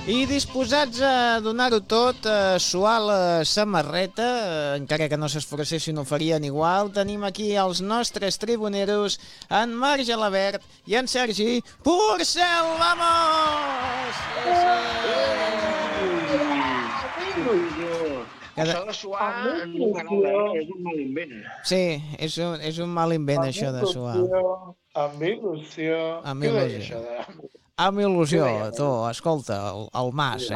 I disposats a donar-ho tot, a suar la samarreta, encara que no s'esforcessin ho farien igual, tenim aquí els nostres tribuneros, en Marc Gelabert i en Sergi Porcel. ¡Vamos! Això de suar no m'agrada, és un mal invent. Sí, és un mal invent, això de suar. Amb il·lusió. Amb Què ho deia, il·lusió. això de... Amb il·lusió, tu, escolta, el Mas,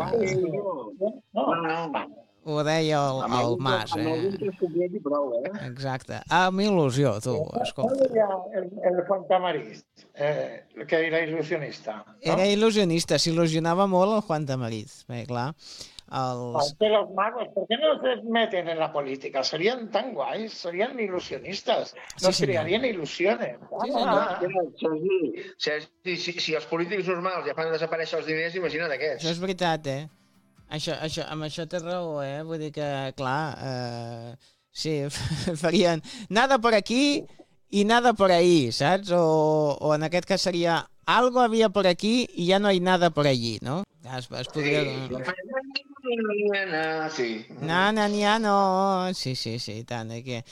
Ho deia el Mas, Amb algun tres complets i prou, Exacte, amb il·lusió, tu, escolta. El Fantamarís, que era il·lusionista. Era il·lusionista, s'il·lusionava molt el Juan Tamariz, bé, clar. Que los magos, ¿por qué no se meten en la política? Serían tan guays, serían ilusionistas, nos crearían ilusiones. Si els polítics normals ja fan desaparèixer els diners, imagina't aquests. Això és veritat, amb això té raó, vull dir que, clar, sí, farien nada por aquí y nada por ahí, saps? O en aquest cas seria algo había por aquí y ya no hay nada por allí, no? Es podria... Sí. No. Sí, tant, que...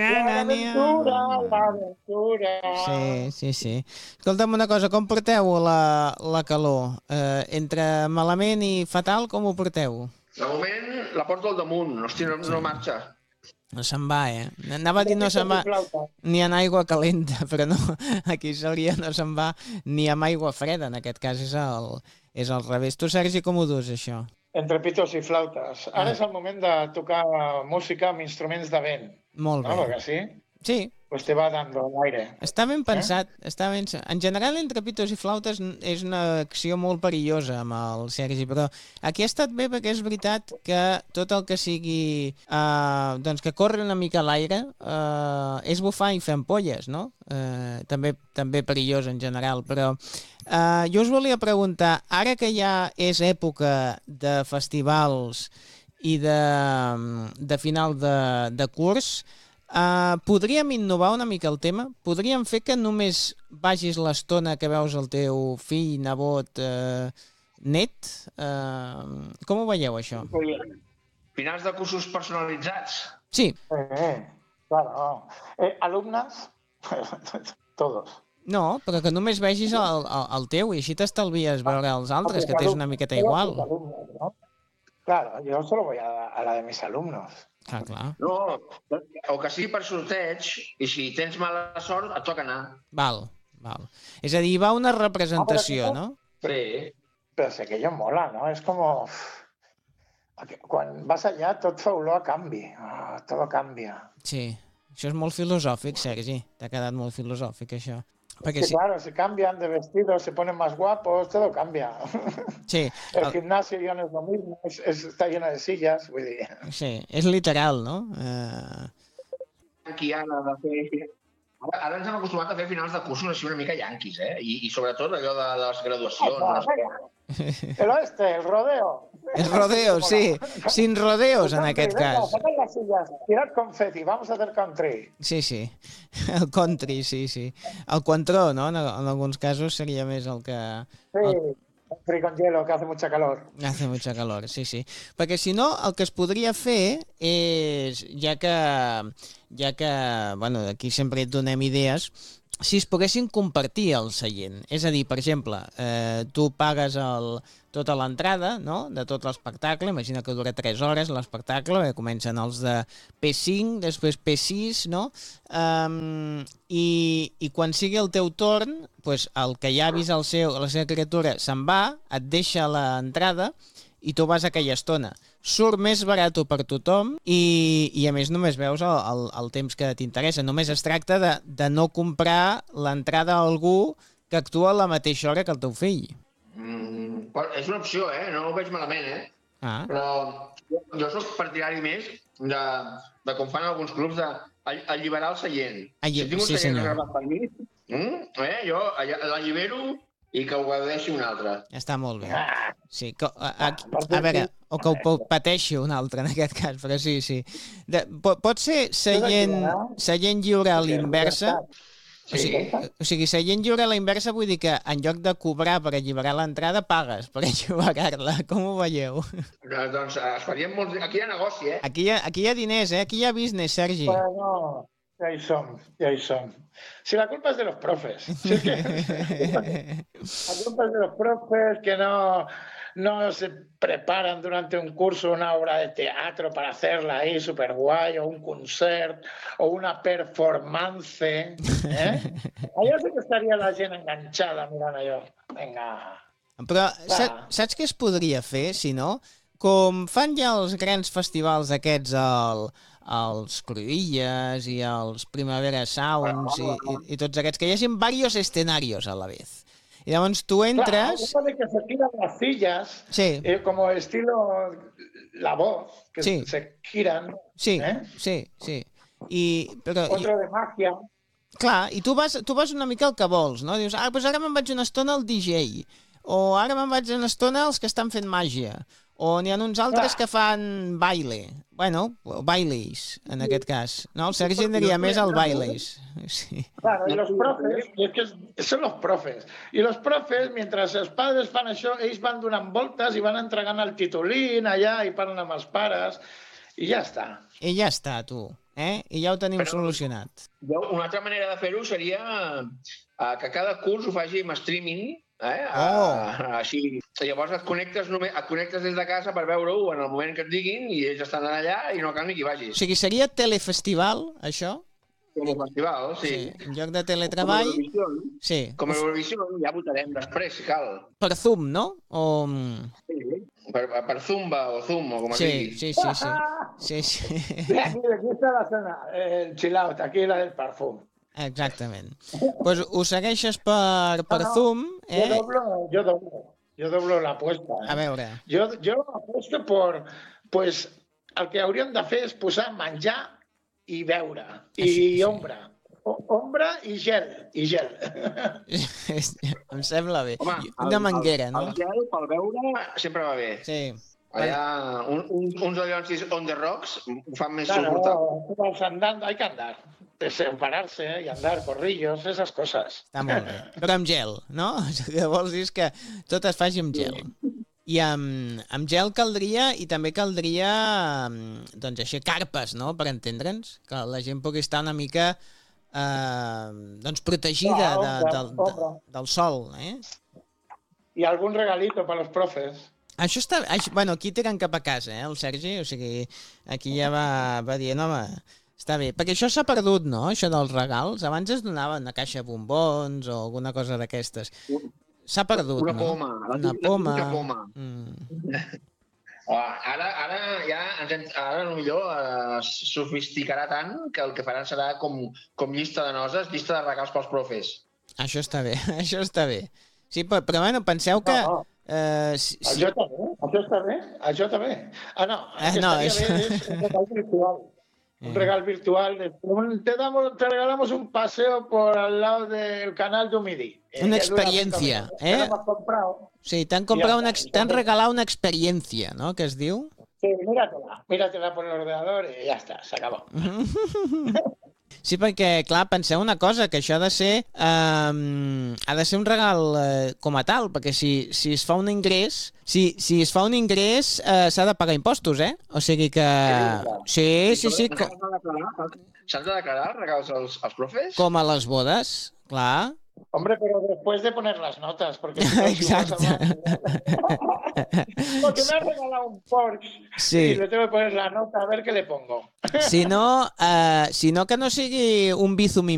L'aventura. Sí. Escolta'm una cosa, com porteu la calor? Entre malament i fatal, com ho porteu? De moment la porto al damunt, hòstia, no marxa. No se'n va, Anava a dir no se'n va ni en aigua calenta, però no, aquí seria no se'n va ni amb aigua freda, en aquest cas és al revés. Tu, Sergi, com ho dus, això? Entre pitos i flautes. Ara és el moment de tocar música amb instruments de vent. Molt bé. ¿No? Perquè sí? Sí. Pues te va dando el aire. Està ben pensat. En general, entre pitos i flautes és una acció molt perillosa amb el Sergi, però aquí ha estat bé perquè és veritat que tot el que sigui doncs que corre una mica a l'aire és bufar i fer ampolles, no? També perillós en general, però jo us volia preguntar, ara que ja és època de festivals i de final de curs, podríem innovar una mica el tema? Podríem fer que només vagis l'estona que veus el teu fill, nebot, net? Com ho veieu, això? Finals de cursos personalitzats? Sí. Claro. ¿Alumnes? Todos. No, però que només vegis el teu i així t'estalvies veure els altres, que tens una miqueta igual. Claro, yo solo voy a la de mis alumnos. Clar. No, o que sigui per sorteig, i si tens mala sort, et toca anar. Val. És a dir, va una representació, no? Sí. Però sé que allò mola, no? És com... Quan vas allà tot fa olor a canvi. Tot canvia. Sí, això és molt filosòfic, Sergi. T'ha quedat molt filosòfic, això. Porque sí, claro, se cambian de vestido, se ponen más guapos, todo cambia. Sí. El gimnasio ya no es lo mismo, está lleno de sillas, vull dir. Sí, és literal, no? Ara ens hem acostumat a fer finals de cursos així una mica yanquis, I sobretot allò de les graduacions. El rodeo. El rodeo, sí. Sin rodeos, en aquest cas. Sacan las sillas, tirad confeti, vamos a hacer country. Sí. El country, sí. El contró, no? En alguns casos seria més el que... Sí. Country con hielo, que hace mucha calor. Hace mucha calor, sí. Perquè si no, el que es podria fer és, ja que bueno, aquí sempre et donem idees, si es poguessin compartir el seient. És a dir, per exemple, tu pagues tota l'entrada, no?, de tot l'espectacle, imagina que dura 3 hores l'espectacle, comencen els de P5, després P6, no?, i quan sigui el teu torn, pues, el que ja ha vist la seva criatura se'n va, et deixa l'entrada i tu vas aquella estona. Surt més barat per tothom i a més només veus el temps que t'interessa. Només es tracta de no comprar l'entrada a algú que actua a la mateixa hora que el teu fill. És una opció, no ho veig malament, però jo soc partidari més de com fan alguns clubs d'alliberar el seient. Si tinc un seient reservat per mi, jo l'allibero i que ho deixi un altre. Està molt bé. Sí, a veure, o que ho pateixi un altre en aquest cas, però sí. Pot ser seient lliure a l'inversa? O sigui, seient lliure a la inversa vull dir que en lloc de cobrar per alliberar l'entrada, pagues per alliberar-la. Com ho veieu? Doncs es farien molts... Aquí hi ha negoci, Aquí hi ha diners, Aquí hi ha business, Sergi. Bueno, ya ahí son. Si la culpa es de los profes. Si es que la culpa es de los profes que no se preparan durante un curso una obra de teatro para hacerla ahí súper guay, o un concert, o una performance. Allà sí que estaria la gent enganxada mirant allò. Vinga. Però saps què es podria fer, si no? Com fan ja els grans festivals aquests, els Cruïlles i els Primavera Sounds i tots aquests, que hi hagi diversos escenarios a la vez. Y llavors tú entras... Claro, de que se giran las sillas, como estilo La Voz, que se giran. Sí. Però, otro de magia. Clar, i tu vas una mica al que vols, no? Dius, doncs ara me'n vaig una estona al DJ, o ara me'n vaig una estona als que estan fent màgia, o n'hi ha uns altres que fan baile. Bueno, bailes, en aquest cas. No, el Sergi diria més al bailes. Sí. Claro, y los profes, es que son los profes. Y los profes, mientras els padres fan això, ells van donant voltes i van entregant el titulín allà i parlen amb els pares, i ja està. I ja està, tu. I ja ho tenim solucionat. Una altra manera de fer-ho seria que cada curs ho faci amb streaming, així. Llavors et connectes des de casa per veure-ho en el moment que et diguin i ells estan allà i no cal ni que hi vagis. O sigui, seria telefestival, això? Telefestival, sí. En lloc de teletreball... Com a Eurovisió, ja votarem després, si cal. Per Zoom, no? Sí, per Zumba o Zoom, o com es digui. Sí. Aquí està la zona, el chill out, aquí la del perfum. Exactament. Pues ho segueixes per Zoom. Yo doblo la apuesta. A veure. Yo apuesto por... Pues el que hauríem de fer és posar menjar i beure. I ombra. Ombra i gel. Em sembla bé. Home, una manguera, no? El gel pel beure sempre va bé. Sí. Allà, uns allonsis on the rocks ho fan més suportable. Hay que andar. Separarse y andar, corrillos, esas cosas. Està molt bé. Però amb gel, no? El que vols dir és que tot es faci amb gel. I amb gel caldria, i també caldria, doncs així, carpes, no?, per entendre'ns, que la gent pugui estar una mica doncs protegida del sol, I algun regalito per als profes. Això està... Bueno, aquí tiren cap a casa, el Sergi, o sigui, aquí ja va dient, home, està bé. Perquè això s'ha perdut, no?, això dels regals. Abans es donava una caixa de bombons o alguna cosa d'aquestes. S'ha perdut, no? Una poma. Ara potser es sofisticarà tant que el que faran serà com llista de noses, llista de regals pels profes. Això està bé, això està bé. Sí, però bueno, penseu que... Això també. No, és un regal virtual. Un regal virtual. Te regalamos un paseo por al lado del canal de Midi. Una experiencia, Sí, t'han regalat una experiència, ¿no?, que es diu. Sí, míratela por el ordenador i ja està, s'acabó. Sí, perquè, clar, penseu una cosa, que això ha de ser un regal com a tal, perquè si es fa un ingrés, s'ha de pagar impostos, O sigui que... Sí. S'han de declarar regals als profes? Com a les bodes, clar. Hombre, pero después de poner las notas, porque... Exacto. Porque me has regalado un Porsche y le tengo que poner la nota a ver qué le pongo. Si no, que no sigui un Bizum